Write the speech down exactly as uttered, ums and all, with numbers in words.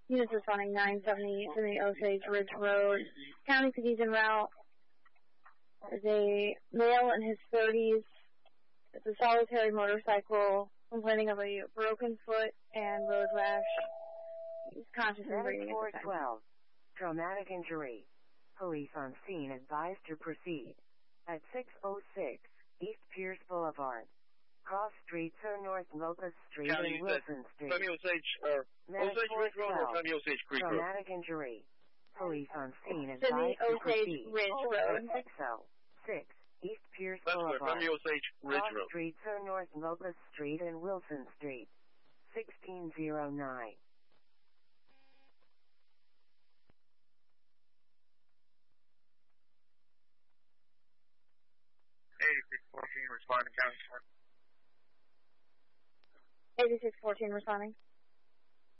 Units responding nine seventy from the Osage Ridge Road. County P D's en route. There's a male in his thirties. It's a solitary motorcycle complaining of a broken foot and road rash. He's conscious and breathing at the time. four twelve. Traumatic injury. Police on scene advised to proceed. At six oh six, East Pierce Boulevard. Cross Street to North Locust Street County, and Wilson Street. Femi Osage, or Osage Ridge Road or Femi Osage Creek Road? Traumatic injury. Police on scene Femi advised to Osage proceed. Ridge Road. six oh six, East Pierce That's where Boulevard. Femi Osage Ridge Cross Road. Street to North Locust Street and Wilson Street. sixteen oh nine. eighty-six fourteen, responding county. eighty-six fourteen responding.